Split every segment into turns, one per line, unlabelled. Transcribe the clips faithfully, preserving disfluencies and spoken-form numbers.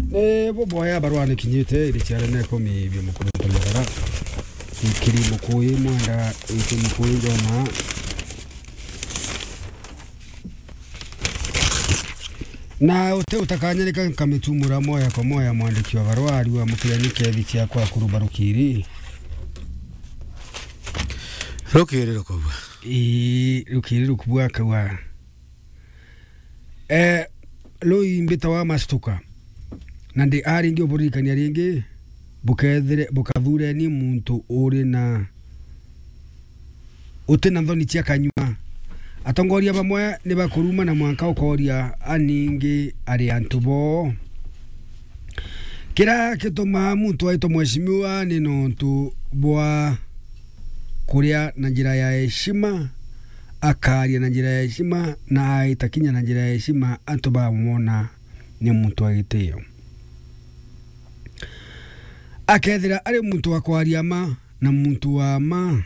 Eh boboya barwane kinyite iri cyane nako mi byo mukuru tolera. Ikiri mukuye mwanda iki mukuye jona. Na ute utakanyereka kamitumura moya kwa moya mwandiki wa barwari wa mukiranike ebichi yakwa kurubarukiri.
Rukiri rukubwa.
I rukiri rukubwa kwa. Eh lo imbita wa mastuka. Nandi aringi oburikani aringi bukethere bukathure ni muntu uri na utena thoni cia kanyuma atongoria bamwe ni bakuruma na mwanka ukoria aningi ari antu bo kira kituma muntu aito mweshimiwa ni nontu bwa kuria na njira ya heshima akaria na njira ya heshima na aitakinya na njira ya heshima antu bamwona ni muntu agitio akethira ari muntu wa kwaria ma na muntu wa ma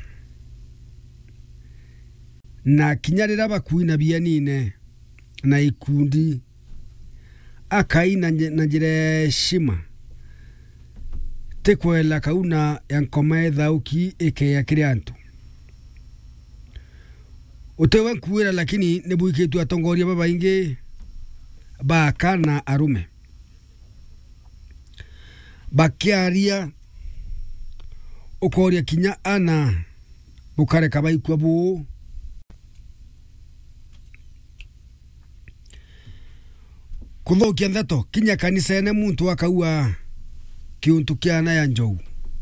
na kinyarira bakui na bianine na ikundi akaina na njira shima tekwela kauna yankoma thauki eke ya kiriantu utewe kuira lakini nebuiketu atongoria baba inge bakana arume bakiaria ukoria kinya ana bukare kabaikwa bu kuthokia ndeto kinya kanisa ene muntu akaua kiuntu kiana ya njou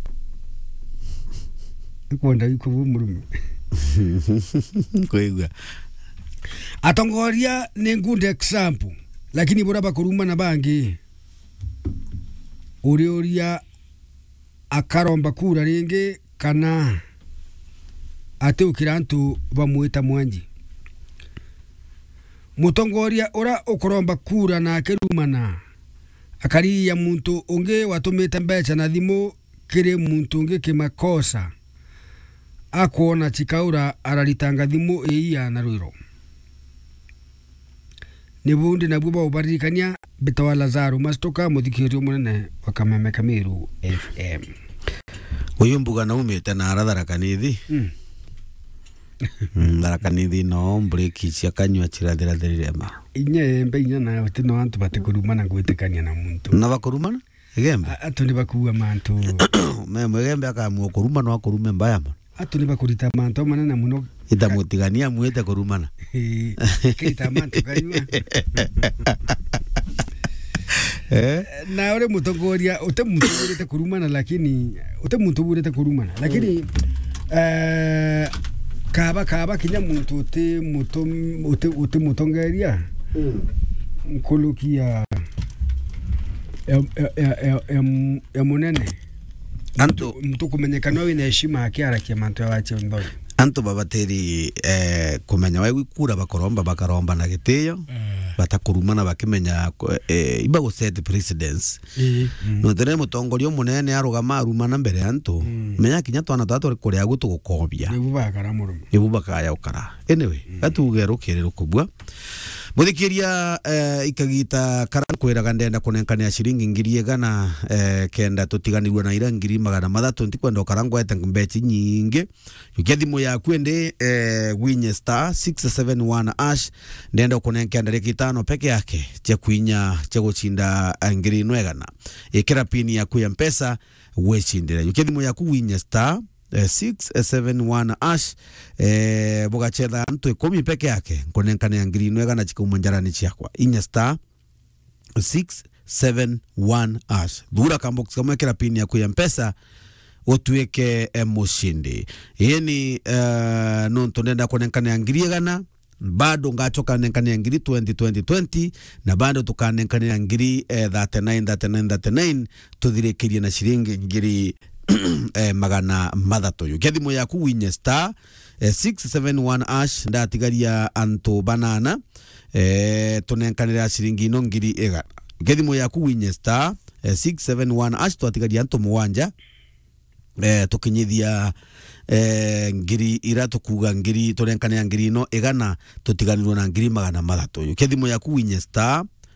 ikwenda ikubu murume
koigwa
atongoria ni ngunde example lakini bora bakuruma na bangi uri uria akaromba kura ringi kana ate ukirantu bamwita mwanji mutongoria ora ukoromba kura na akerumana akari ya muntu unge watumite mbecha na thimu kire muntu unge kimakosa akona chikaura araritanga thimu iya na ruiro nibundi na buba ubarikania bitawa Lazaro mastoka muthikirio munene wakameme Kamiru F M
uyu mbuga na umite na arathara kanithi mm. Ndara kanithi no breaki cia kanywa chirathira thirema
inye mbe inya na tino antu batekurumana gwitikania na muntu
na bakurumana igembe
atu ni bakuwa mantu
me mwegembe akamu kuruma no akurume mbaya ma
atu ni bakurita mantu manana muno
itamutigania mwete kurumana
kita mantu kanywa eh na ore mutongoria ute muntu urete kurumana lakini ute muntu urete kurumana lakini eh kaba kaba kinya muntu ute muto ute ute mutongeria nkulukia ya ya ya ya munene
anto
mtu kumenyekana wina heshima yake arakia mantu yawache ndoi
anto babateri eh kumenya wewe kura bakoromba bakaromba na gitio mm. batakurumana bakimenya eh iba go set precedence mm. no tere mutongorio munene arugama arumana mbere anto mm. menya kinya twana tatu kuria gutu gukobia
nibubakara murume
nibubakaya ukara anyway mm. gatugero kirero kubwa muthikiria eh, ikagita karankwira gandenda kunenkania shiringi ngiri igana eh, kenda tutiganirwa na ira ngiri magana mathatu ntikwenda karangwete mbechi nyingi yukiathimu ya kwende eh, winye star six seven one ash ndenda kunenkenda rekitano peke yake cha kuinya cha guchinda ngiri nwegana ikira pini ya kuya mpesa wechindira yukiathimu ya kuwinya star Uh, six seven one ash eh bugachetha antu ikumi peke yake konenkane ngiri nwega na chika umanjarani chiakwa inya star six seven one ash dura kambox kama kira pini ya kuya mpesa otueke eh, mushindi yeni uh, nonto nenda konenkane ngiri gana bado ngachoka nenkane ngiri twenty twenty twenty na bado tukanenkane ngiri eh, thirty-nine thirty-nine thirty-nine tuthirekirie na shiringi ngiri eh, magana mathatu yu kethimu yaku winye star eh, six seven one ash ndatigaria anto banana eh, tunenkanira shiringi no ngiri ega kethimu yaku winye star eh, six seven one ash twatigaria anto muwanja eh, tukinyithia eh, ngiri iratu kuga ngiri tunenkanira ngiri no egana tutiganirwo na ngiri magana mathatu yu kethimu yaku winye star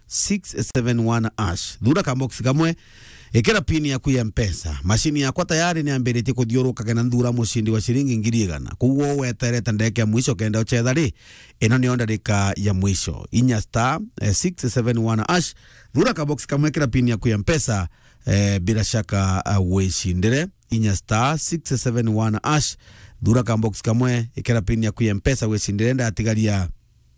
six seven one hash thura ka box kamwe ekera pini ya kuya mpesa mashini yakwa tayari ni ambirite kuthiuruka kana ndura mushindi wa shilingi ngiri igana kuwo wetereta ndeke ya mwisho kenda uchetha ri ino ni ondarika ya mwisho inya star eh, six seven one hash thura ka box kamwe ekera pini ya kuya mpesa eh, bila shaka uh, weshindire inya star six seven one hash thura ka box kamwe ekera pini ya kuya mpesa weshindire ndatigaria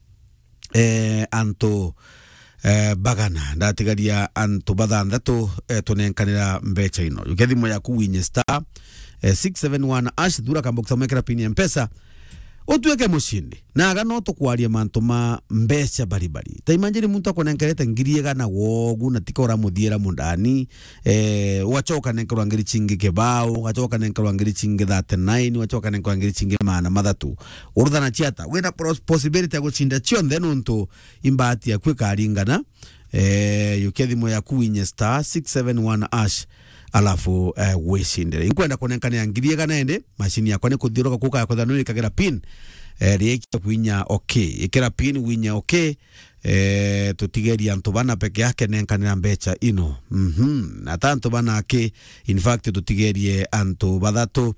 eh, anto Eh, bagana ndatigaria antu bathanthatu eh, tunenkanira mbecha ino ukethimo yaku winye star eh, six seven one hash thura ka box amwekera pini ya mpesa utweke mushindi na aga no tukwaria mantu ma mbecha baribari taimanjiri muntu akonenkerete ngiri igana wogu na tikora muthiera mundani eh wachoka nenkerwa ngiri chingi kebao wachoka nenkerwa ngiri chingi thirty-nine wachoka nenkerwa ngiri chingi mana mathatu urudhana chiata wena possibility ya gushinda chion then untu imbati ya kwika aringana eh yukethimo ya kuwinye star six seven one hash alafu uh, weshindire inkwenda kunenkania ngiri igana ende mashini yakwa ni kuthiuruka kuka yakwa thanuri kagera pin eh rieki kuinya okay ikera pin winya okay eh tutigeria antu bana peke yake nenkanira mbecha ino mhm na tanto bana ke in fact tutigerie antu bathatu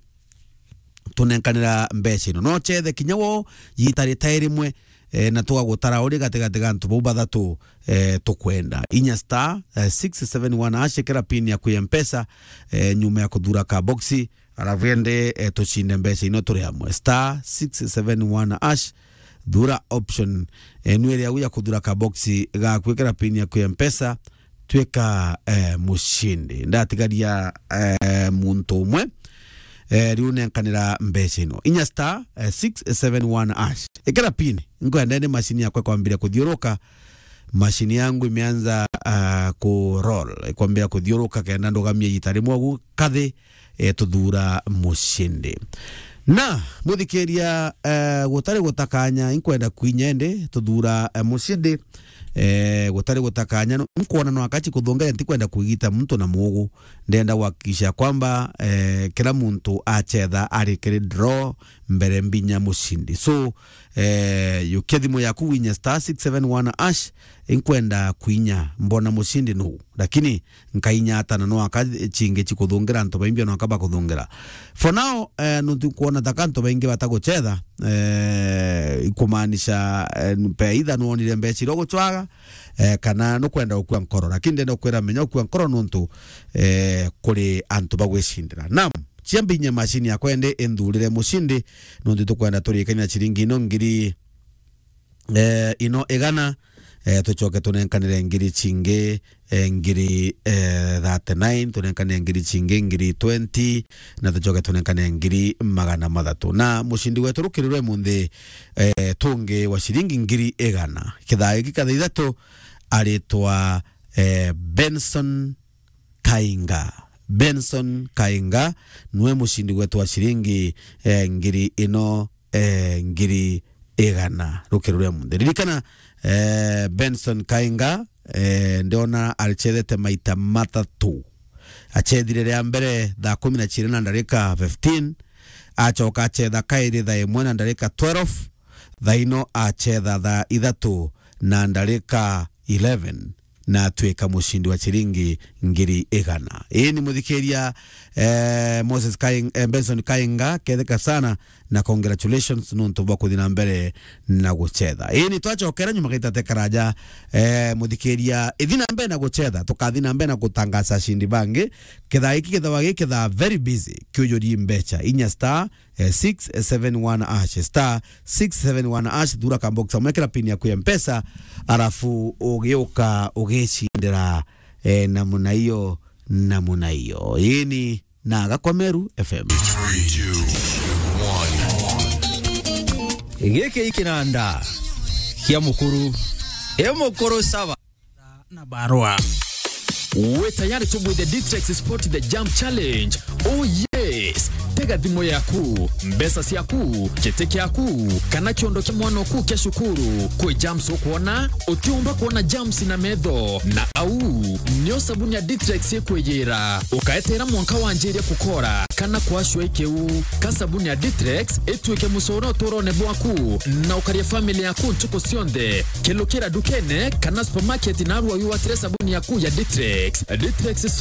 tunenkanira mbecha ino no chethe kinyawo yitari tairimwe eh, na tuga gutara uri gatigati gantu bau bathatu eh, tukwenda inya star eh, six seven one hash kera pin ya kuya mpesa eh, nyuma ya kuthura ka boxi aravende eh, tuchinde mbeca ino turi hamwe star six seven one hash thura option eh, nwere ya kuthura ka boxi ga kwikera pin ya kuya mpesa tweka eh, mushindi ndatigaria eh, muntu umwe eh riune kanira mbeca ino inya star eh, six seven one hash ikera pini ngo ndene mashini yakwa kwambira kuthiuruka mashini yangu imeanza uh, ku roll ikwambia kuthiuruka kenda ndogamia yitari mwagu kathe eh, tuthura mushindi na muthikeria uh, gutari gutakanya inkwenda kwinyende tuthura uh, mushindi eh gutari gutakanya mkuona no akachi kuthonga ntikwenda kuigita mtu na mugu ndenda wakisha kwamba eh kila muntu achetha ari kiri draw mbere mbinya mushindi so eh yukethimo yaku winya star six seven one hash inkwenda kuinya mbona mushindi no lakini nkainya atana no akachinge chikuthongera nto baimbia no akaba kuthongera for now eh nuntu kuona takanto baingi bataguchetha eh ikumanisha eh, pe either no onire mbechi rogo chwaga eh, kana no kwenda okwa nkoro lakini ndenda kwera menya okwa nkoro nuntu eh kuri antu bagweshindira nam chiambinya mashini yakwende endurire mushindi nuntu tukwenda turikanya chiringi no ngiri eh ino egana eh tuchoke tunenkanire ngiri chinge eh, ngiri eh, thirty-nine tunenkanire ngiri chinge ngiri twenty na tuchoke tunenkanire ngiri magana mathatu na mushindi wetu rukirirwe munthi eh, tunge wa shiringi ngiri egana kithai gikatha ithatu aritwa eh, Benson Kainga Benson Kainga nwe mushindi wetu wa shiringi eh, ngiri ino eh, ngiri egana rukirirwe munthi ririkana eh, Benson Kainga eh, ndiona alichethete maita mathatu achethire ria mbere thaa kumi na chiri na ndarika fifteen achoka achetha kairi thaa imwe na ndarika twelve thaa ino achetha thaa ithatu na ndarika eleven na tweka mushindi wa chiringi ngiri igana ii ni muthikeria eh, Moses Kainga eh, Benson Kainga ketheka sana na congratulations nuntu bwa kuthina mbere na guchetha ii ni twachokera nyuma gaitate karaja eh, muthikeria ithina mbere na guchetha tukathina mbere na gutangaza shindi bangi ketha iki ketha wagi ketha very busy kyojori mbecha inya star eh, six seven one hash star six seven one hash thura ka box amwekera pin ya kuya mpesa arafu ugiuka ugishindira eh, namuna hiyo namuna hiyo ini na Gakomeru F M
Igeke ikinanda kia mukuru e mukuru sawa na barua we tayari to with the District Sport the Jump Challenge oh yeah
Space tega thimo yaku mbesa ciaku kiteke yaku kana kiondo kia mwana ku kia shukuru kwe jams ukuona ukiumba kuona jams na medho na au nyo sabuni ya Ditrex yekwegera ukaetera mwanka wanjire kukora kana kwashwe ikeu ka sabuni ya Ditrex etweke musoro torone bwaku na ukaria family yaku ntuko sionde kelokera dukene kana supermarket na ruwa yuwa sabuni yaku ya Ditrex Ditrex